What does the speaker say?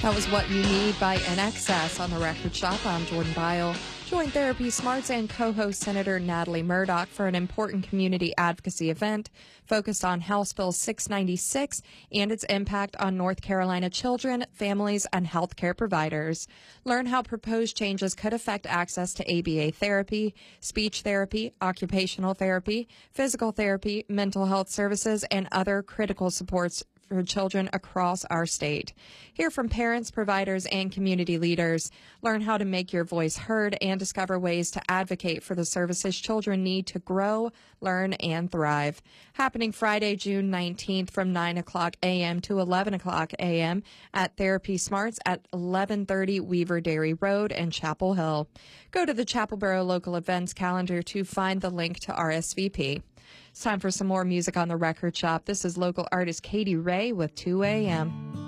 That was What You Need by NXS on the Record Shop. I'm Jordan Byle. Join Therapy Smarts and co-host Senator Natalie Murdoch for an important community advocacy event focused on House Bill 696 and its impact on North Carolina children, families, and healthcare providers. Learn how proposed changes could affect access to ABA therapy, speech therapy, occupational therapy, physical therapy, mental health services, and other critical supports for children across our state. Hear from parents, providers, and community leaders. Learn how to make your voice heard and discover ways to advocate for the services children need to grow, learn, and thrive. Happening Friday, June 19th from 9 o'clock a.m. to 11 o'clock a.m. at Therapy Smarts at 1130 Weaver Dairy Road in Chapel Hill. Go to the Chapelboro local events calendar to find the link to RSVP. It's time for some more music on the Record Shop. This is local artist Katie Ray with 2 a.m.